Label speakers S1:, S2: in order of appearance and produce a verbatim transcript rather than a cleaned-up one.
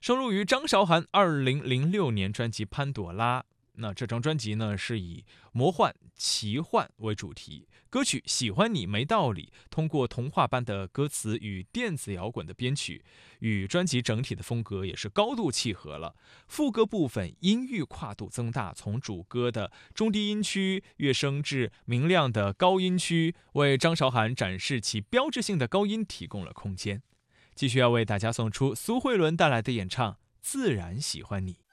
S1: 收录于张韶涵二零零六年专辑《潘朵拉》。那这张专辑呢，是以魔幻奇幻为主题，歌曲《喜欢你没道理》通过童话般的歌词与电子摇滚的编曲，与专辑整体的风格也是高度契合了。副歌部分音域跨度增大，从主歌的中低音区跃升至明亮的高音区，为张韶涵展示其标志性的高音提供了空间。继续要为大家送出苏慧伦带来的演唱《自然喜欢你》。